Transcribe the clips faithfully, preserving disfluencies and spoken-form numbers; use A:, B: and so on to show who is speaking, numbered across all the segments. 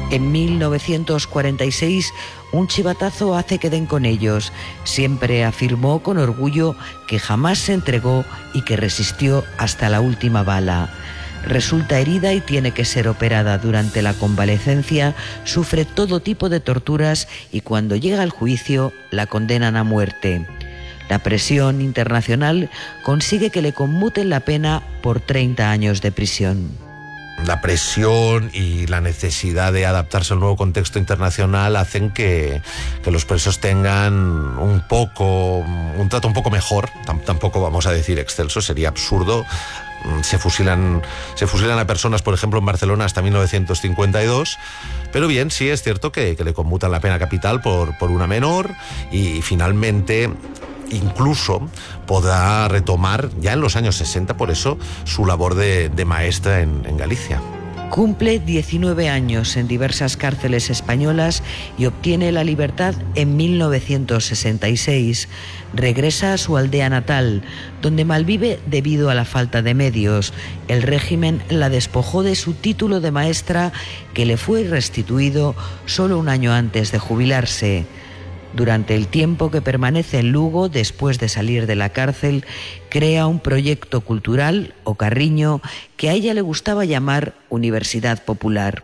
A: En mil novecientos cuarenta y seis, un chivatazo hace que den con ellos. Siempre afirmó con orgullo que jamás se entregó y que resistió hasta la última bala. Resulta herida y tiene que ser operada. Durante la convalecencia sufre todo tipo de torturas y cuando llega al juicio la condenan a muerte. La presión internacional consigue que le conmuten la pena por treinta años de prisión.
B: La presión y la necesidad de adaptarse al nuevo contexto internacional hacen que, que los presos tengan un poco, un trato un poco mejor. Tampoco vamos a decir excelso, sería absurdo. Se fusilan, se fusilan a personas, por ejemplo, en Barcelona hasta mil novecientos cincuenta y dos. Pero bien, sí es cierto que, que le conmutan la pena capital por, por una menor y, y finalmente incluso podrá retomar ya en los años sesenta, por eso, su labor de, de maestra en, en Galicia.
A: Cumple diecinueve años en diversas cárceles españolas y obtiene la libertad en mil novecientos sesenta y seis. Regresa a su aldea natal, donde malvive debido a la falta de medios. El régimen la despojó de su título de maestra, que le fue restituido solo un año antes de jubilarse. Durante el tiempo que permanece en Lugo, después de salir de la cárcel, crea un proyecto cultural, O Carriño, que a ella le gustaba llamar Universidad Popular.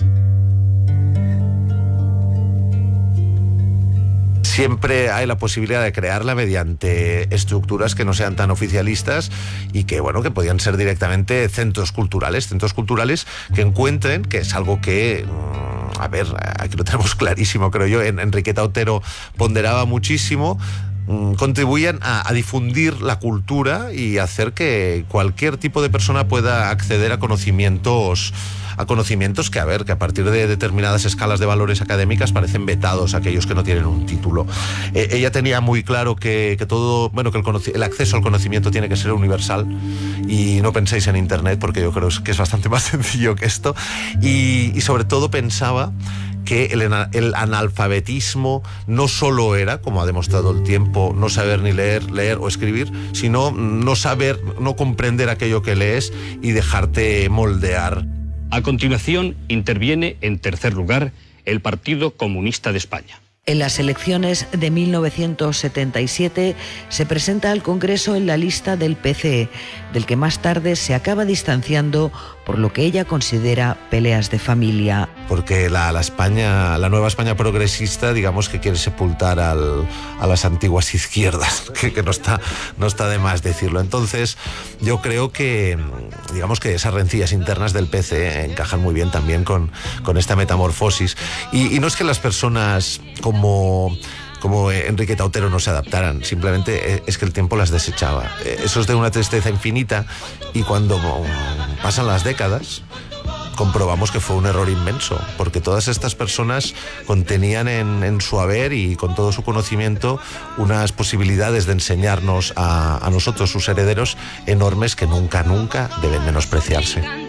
B: Siempre hay la posibilidad de crearla mediante estructuras que no sean tan oficialistas y que, bueno, que podían ser directamente centros culturales, centros culturales que encuentren, que es algo que, a ver, aquí lo tenemos clarísimo, creo yo, Enriqueta Otero ponderaba muchísimo, contribuyan a, a difundir la cultura y hacer que cualquier tipo de persona pueda acceder a conocimientos a conocimientos que, a ver, que a partir de determinadas escalas de valores académicas parecen vetados a aquellos que no tienen un título. Eh, ella tenía muy claro que, que todo, bueno, que el, el acceso al conocimiento tiene que ser universal y no penséis en Internet porque yo creo que es bastante más sencillo que esto y, y sobre todo pensaba que el, el analfabetismo no solo era, como ha demostrado el tiempo, no saber ni leer, leer o escribir, sino no saber, no comprender aquello que lees y dejarte moldear.
C: A continuación, interviene, en tercer lugar, el Partido Comunista de España.
A: En las elecciones de mil novecientos setenta y siete se presenta al Congreso en la lista del P C, del que más tarde se acaba distanciando por lo que ella considera peleas de familia.
B: Porque la, la España, la nueva España progresista, digamos que quiere sepultar al, a las antiguas izquierdas, que, que no está, no está de más decirlo. Entonces, yo creo que, digamos que esas rencillas internas del P C encajan muy bien también con, con esta metamorfosis. Y, y no es que las personas como... como Enriqueta Otero no se adaptaran, simplemente es que el tiempo las desechaba. Eso es de una tristeza infinita y cuando pasan las décadas comprobamos que fue un error inmenso, porque todas estas personas contenían en, en su haber y con todo su conocimiento unas posibilidades de enseñarnos a, a nosotros, sus herederos, enormes que nunca, nunca deben menospreciarse.